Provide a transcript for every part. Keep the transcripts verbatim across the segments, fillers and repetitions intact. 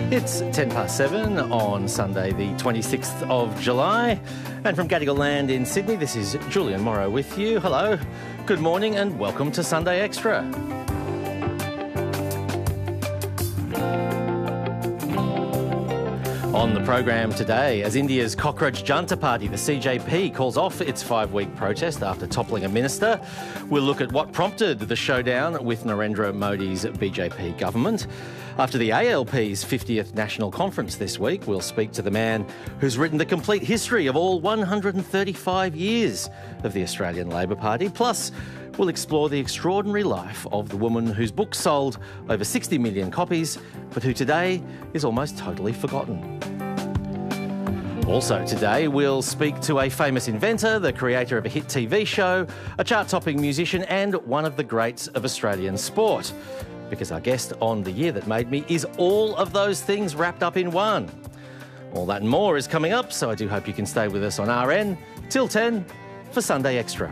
It's ten past seven on Sunday the twenty-sixth of July, and from Gadigal Land in Sydney, this is Julian Morrow with you. Hello, good morning and welcome to Sunday Extra. On the program today, as India's cockroach junta party, the C J P, calls off its five-week protest after toppling a minister, we'll look at what prompted the showdown with Narendra Modi's B J P government. After the A L P's fiftieth National Conference this week, we'll speak to the man who's written the complete history of all one hundred thirty-five years of the Australian Labor Party. Plus, we'll explore the extraordinary life of the woman whose book sold over sixty million copies, but who today is almost totally forgotten. Also today, we'll speak to a famous inventor, the creator of a hit T V show, a chart-topping musician and one of the greats of Australian sport. Because our guest on The Year That Made Me is all of those things wrapped up in one. All that and more is coming up, so I do hope you can stay with us on R N till ten for Sunday Extra.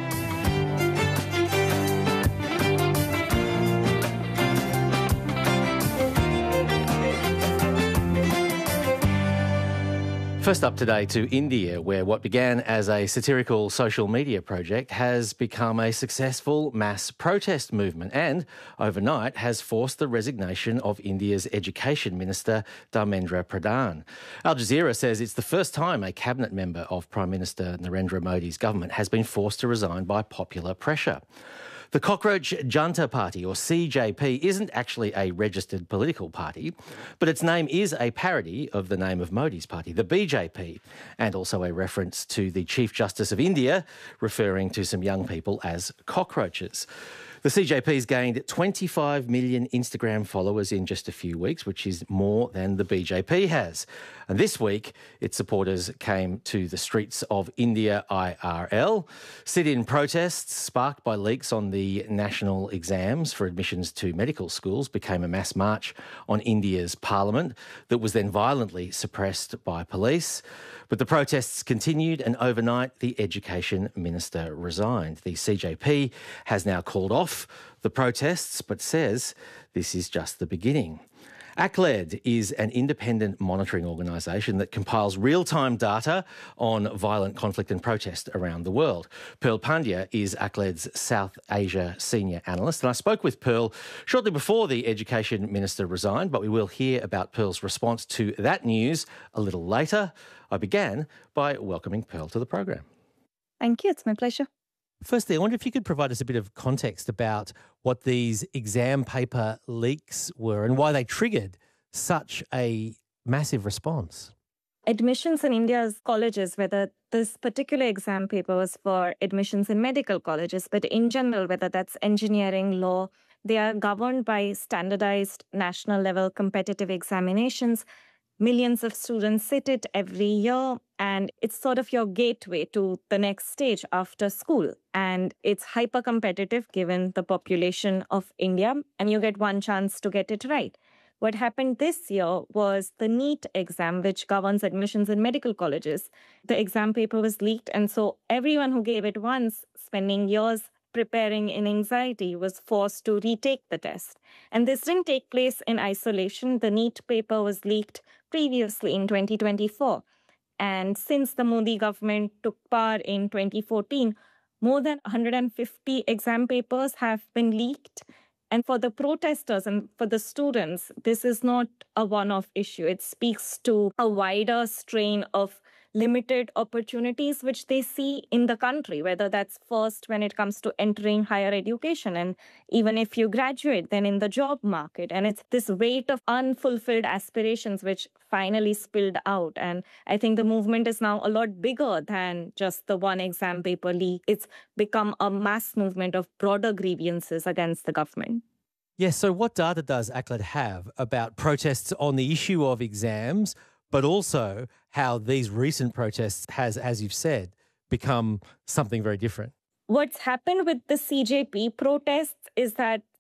First up today to India, where what began as a satirical social media project has become a successful mass protest movement and, overnight, has forced the resignation of India's Education Minister, Dharmendra Pradhan. Al Jazeera says it's the first time a cabinet member of Prime Minister Narendra Modi's government has been forced to resign by popular pressure. The Cockroach Junta Party, or C J P, isn't actually a registered political party, but its name is a parody of the name of Modi's party, the B J P, and also a reference to the Chief Justice of India, referring to some young people as cockroaches. The C J P's gained twenty-five million Instagram followers in just a few weeks, which is more than the B J P has. And this week, its supporters came to the streets of India I R L. Sit-in protests sparked by leaks on the national exams for admissions to medical schools became a mass march on India's parliament that was then violently suppressed by police. But the protests continued, and overnight the Education Minister resigned. The C J P has now called off the protests, but says this is just the beginning. A C L E D is an independent monitoring organisation that compiles real-time data on violent conflict and protest around the world. Pearl Pandya is A C L E D's South Asia senior analyst, and I spoke with Pearl shortly before the Education Minister resigned, but we will hear about Pearl's response to that news a little later. I began by welcoming Pearl to the program. Thank you. It's my pleasure. Firstly, I wonder if you could provide us a bit of context about what these exam paper leaks were and why they triggered such a massive response. Admissions in India's colleges, whether this particular exam paper was for admissions in medical colleges, but in general, whether that's engineering, law, they are governed by standardized national level competitive examinations. Millions of students sit it every year, and it's sort of your gateway to the next stage after school. And it's hyper competitive given the population of India, and you get one chance to get it right. What happened this year was the NEET exam, which governs admissions in medical colleges. The exam paper was leaked, and so everyone who gave it once, spending years preparing in anxiety, was forced to retake the test. And this didn't take place in isolation. The NEET paper was leaked previously in twenty twenty-four. And since the Modi government took power in twenty fourteen, more than one hundred fifty exam papers have been leaked. And for the protesters and for the students, this is not a one-off issue. It speaks to a wider strain of limited opportunities which they see in the country, whether that's first when it comes to entering higher education, and even if you graduate, then in the job market. And it's this weight of unfulfilled aspirations which finally spilled out. And I think the movement is now a lot bigger than just the one exam paper leak. It's become a mass movement of broader grievances against the government. Yes, so what data does A C L E D have about protests on the issue of exams, but also how these recent protests has, as you've said, become something very different? What's happened with the C J P protests is that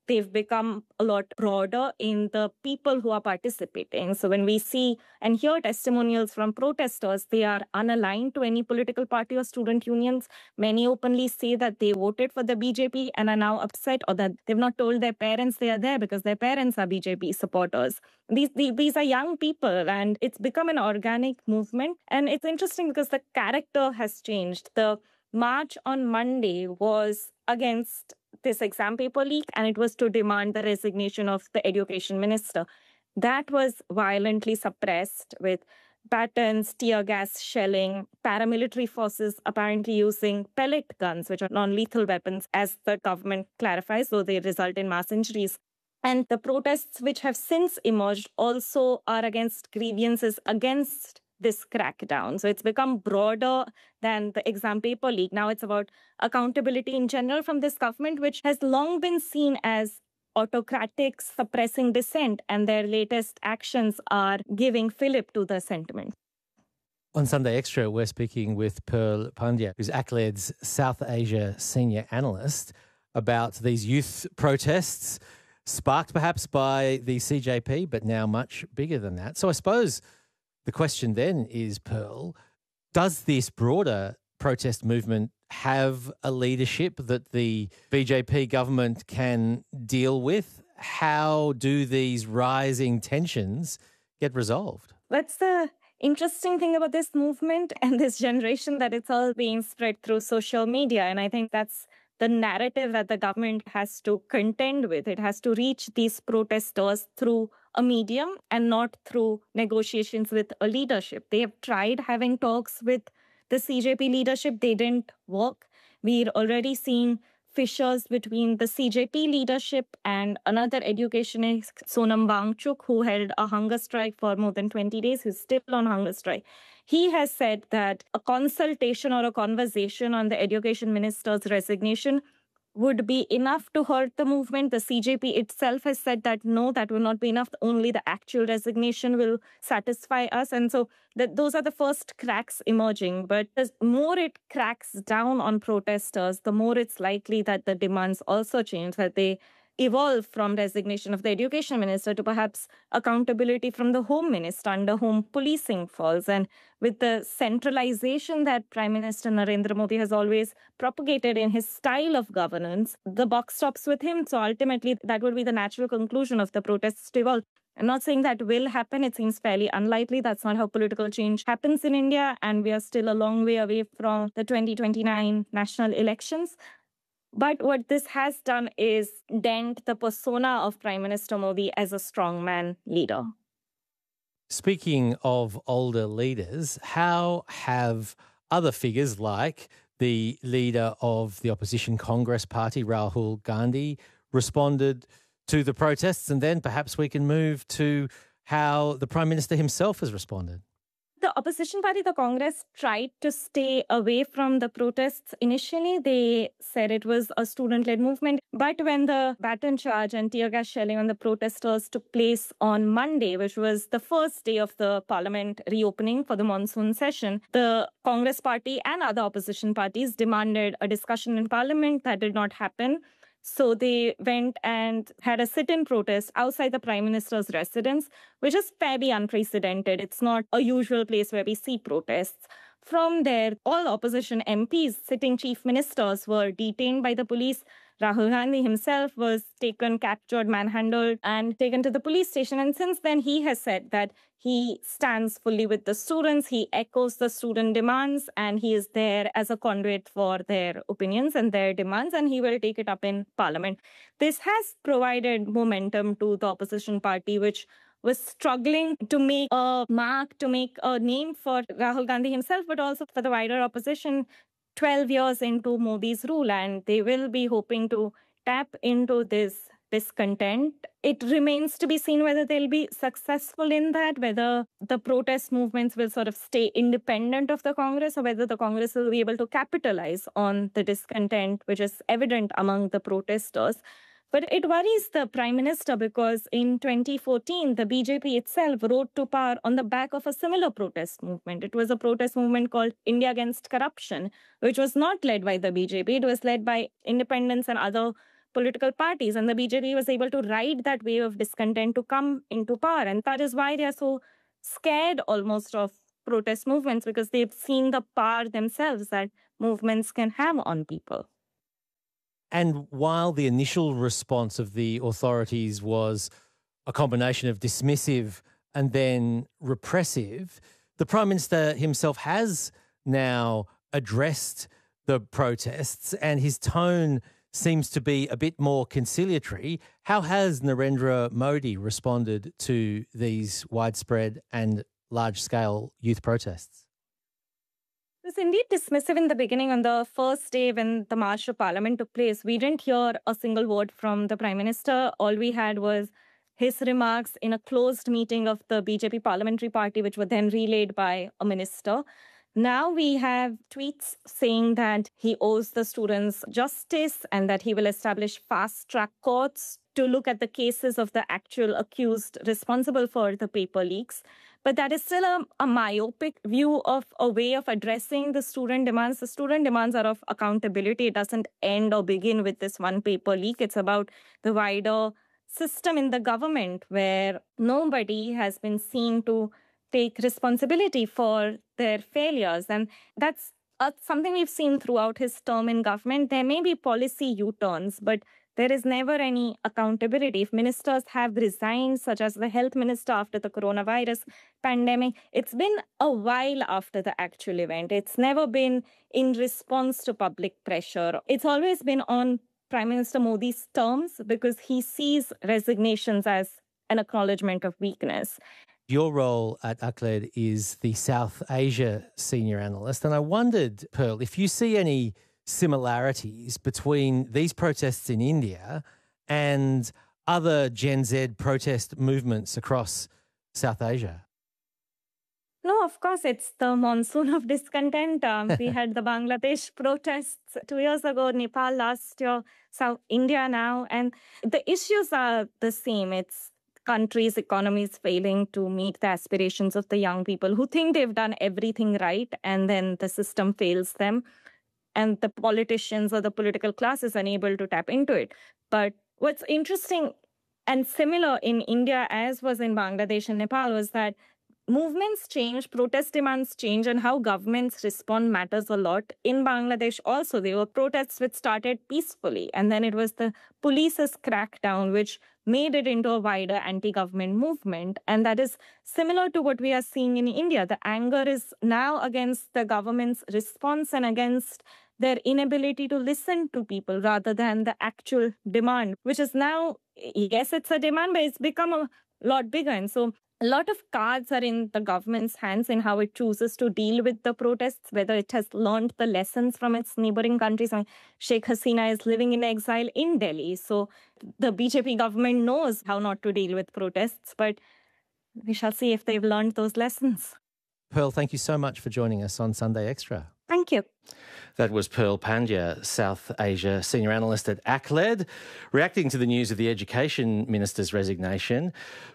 they've become a lot broader in the people who are participating. So when we see and hear testimonials from protesters, they are unaligned to any political party or student unions. Many openly say that they voted for the B J P and are now upset, or that they've not told their parents they are there because their parents are B J P supporters. These, these, these are young people, and it's become an organic movement. And it's interesting because the character has changed. The march on Monday was against this exam paper leak, and it was to demand the resignation of the education minister. That was violently suppressed with batons, tear gas shelling, paramilitary forces apparently using pellet guns, which are non-lethal weapons, as the government clarifies, though they result in mass injuries. And the protests which have since emerged also are against grievances against this crackdown. So it's become broader than the exam paper leak. Now it's about accountability in general from this government, which has long been seen as autocratic, suppressing dissent, and their latest actions are giving fillip to the sentiment. On Sunday Extra, we're speaking with Pearl Pandya, who's A C L E D's South Asia senior analyst, about these youth protests, sparked perhaps by the C J P, but now much bigger than that. So I suppose the question then is, Pearl, does this broader protest movement have a leadership that the B J P government can deal with? How do these rising tensions get resolved? That's the interesting thing about this movement and this generation, that it's all being spread through social media. And I think that's the narrative that the government has to contend with. It has to reach these protesters through a medium and not through negotiations with a leadership. They have tried having talks with the C J P leadership. They didn't work. We're already seeing fissures between the C J P leadership and another educationist, Sonam Wangchuk, who held a hunger strike for more than twenty days, who's still on hunger strike. He has said that a consultation or a conversation on the education minister's resignation would be enough to hurt the movement. The C J P itself has said that no, that will not be enough. Only the actual resignation will satisfy us. And so that those are the first cracks emerging. But the more it cracks down on protesters, the more it's likely that the demands also change, that they evolve from resignation of the education minister to perhaps accountability from the home minister under whom policing falls. And with the centralization that Prime Minister Narendra Modi has always propagated in his style of governance, the buck stops with him. So ultimately, that would be the natural conclusion of the protests to evolve. I'm not saying that will happen. It seems fairly unlikely. That's not how political change happens in India. And we are still a long way away from the twenty twenty-nine national elections. But what this has done is dent the persona of Prime Minister Modi as a strongman leader. Speaking of older leaders, how have other figures like the leader of the opposition Congress Party, Rahul Gandhi, responded to the protests? And then perhaps we can move to how the Prime Minister himself has responded. The opposition party, the Congress, tried to stay away from the protests. Initially, they said it was a student-led movement. But when the baton charge and tear gas shelling on the protesters took place on Monday, which was the first day of the parliament reopening for the monsoon session, the Congress party and other opposition parties demanded a discussion in parliament. That did not happen. So they went and had a sit-in protest outside the Prime Minister's residence, which is fairly unprecedented. It's not a usual place where we see protests. From there, all opposition M Ps, sitting chief ministers, were detained by the police. Rahul Gandhi himself was taken, captured, manhandled, and taken to the police station. And since then, he has said that he stands fully with the students. He echoes the student demands, and he is there as a conduit for their opinions and their demands, and he will take it up in parliament. This has provided momentum to the opposition party, which was struggling to make a mark, to make a name for Rahul Gandhi himself, but also for the wider opposition twelve years into Modi's rule. And they will be hoping to tap into this discontent. It remains to be seen whether they'll be successful in that, whether the protest movements will sort of stay independent of the Congress, or whether the Congress will be able to capitalize on the discontent which is evident among the protesters. But it worries the Prime Minister because in twenty fourteen, the B J P itself rose to power on the back of a similar protest movement. It was a protest movement called India Against Corruption, which was not led by the B J P. It was led by independents and other political parties. And the B J P was able to ride that wave of discontent to come into power. And that is why they are so scared almost of protest movements, because they've seen the power themselves that movements can have on people. And while the initial response of the authorities was a combination of dismissive and then repressive, the Prime Minister himself has now addressed the protests and his tone seems to be a bit more conciliatory. How has Narendra Modi responded to these widespread and large-scale youth protests? It was indeed dismissive in the beginning. On the first day when the March to Parliament took place, we didn't hear a single word from the Prime Minister. All we had was his remarks in a closed meeting of the B J P Parliamentary Party, which were then relayed by a minister. Now we have tweets saying that he owes the students justice and that he will establish fast-track courts to look at the cases of the actual accused responsible for the paper leaks. But that is still a, a myopic view of a way of addressing the student demands. The student demands are of accountability. It doesn't end or begin with this one paper leak. It's about the wider system in the government where nobody has been seen to take responsibility for their failures. And that's uh, something we've seen throughout his term in government. There may be policy U-turns, but there is never any accountability. If ministers have resigned, such as the health minister after the coronavirus pandemic, it's been a while after the actual event. It's never been in response to public pressure. It's always been on Prime Minister Modi's terms because he sees resignations as an acknowledgement of weakness. Your role at ACLED is the South Asia senior analyst. And I wondered, Pearl, if you see any similarities between these protests in India and other Gen Z protest movements across South Asia? No, of course, it's the monsoon of discontent. Um, we had the Bangladesh protests two years ago, Nepal last year, South India now. And the issues are the same. It's countries' economies failing to meet the aspirations of the young people who think they've done everything right, and then the system fails them. And the politicians or the political class is unable to tap into it. But what's interesting and similar in India as was in Bangladesh and Nepal was that movements change, protest demands change, and how governments respond matters a lot. In Bangladesh also, there were protests which started peacefully, and then it was the police's crackdown which made it into a wider anti-government movement. And that is similar to what we are seeing in India. The anger is now against the government's response and against their inability to listen to people rather than the actual demand, which is now, yes, it's a demand, but it's become a lot bigger. And so a lot of cards are in the government's hands in how it chooses to deal with the protests, whether it has learned the lessons from its neighboring countries. I mean, Sheikh Hasina is living in exile in Delhi. So the B J P government knows how not to deal with protests, but we shall see if they've learned those lessons. Pearl, thank you so much for joining us on Sunday Extra. Thank you. That was Pearl Pandya, South Asia senior analyst at ACLED, reacting to the news of the Education Minister's resignation.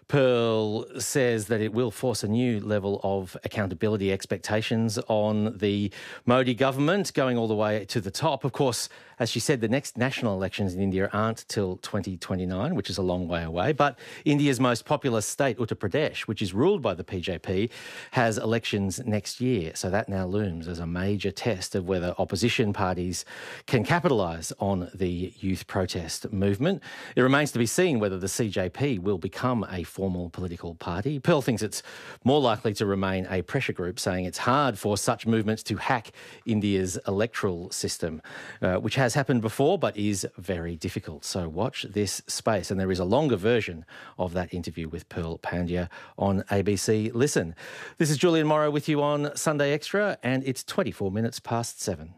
Pearl says that it will force a new level of accountability expectations on the Modi government, going all the way to the top. Of course, as she said, the next national elections in India aren't till twenty twenty-nine, which is a long way away. But India's most populous state, Uttar Pradesh, which is ruled by the P J P, has elections next year. So that now looms as a major test of whether opposition parties can capitalise on the youth protest movement. It remains to be seen whether the C J P will become a formal political party. Pearl thinks it's more likely to remain a pressure group, saying it's hard for such movements to hack India's electoral system, uh, which has happened before but is very difficult. So watch this space. And there is a longer version of that interview with Pearl Pandya on A B C Listen. This is Julian Morrow with you on Sunday Extra, and it's twenty-four minutes past seven.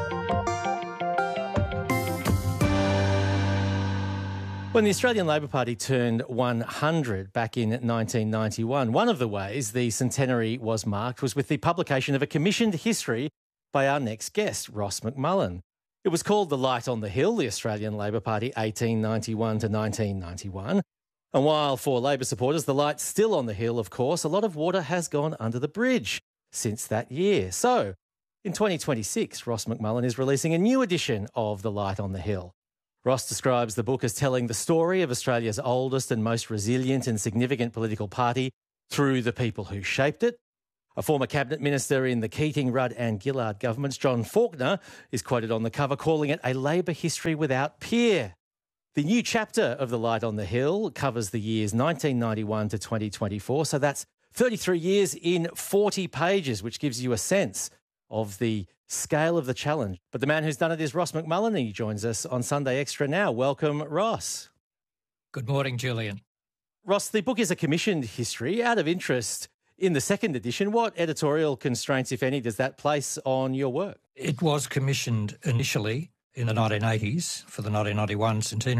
When the Australian Labor Party turned one hundred back in nineteen ninety-one, one of the ways the centenary was marked was with the publication of a commissioned history by our next guest, Ross McMullen. It was called The Light on the Hill, the Australian Labor Party eighteen ninety-one to nineteen ninety-one. And while for Labor supporters the light's still on the hill, of course, a lot of water has gone under the bridge since that year. So in twenty twenty-six, Ross McMullen is releasing a new edition of The Light on the Hill. Ross describes the book as telling the story of Australia's oldest and most resilient and significant political party through the people who shaped it. A former cabinet minister in the Keating, Rudd and Gillard governments, John Faulkner, is quoted on the cover calling it a Labor history without peer. The new chapter of The Light on the Hill covers the years nineteen ninety-one to twenty twenty-four, so that's thirty-three years in forty pages, which gives you a sense of the scale of the challenge. But the man who's done it is Ross McMullen. He joins us on Sunday Extra now. Welcome, Ross. Good morning, Julian. Ross, the book is a commissioned history. Out of interest, in the second edition, what editorial constraints, if any, does that place on your work? It was commissioned initially in the nineteen eighties for the nineteen ninety-one centenary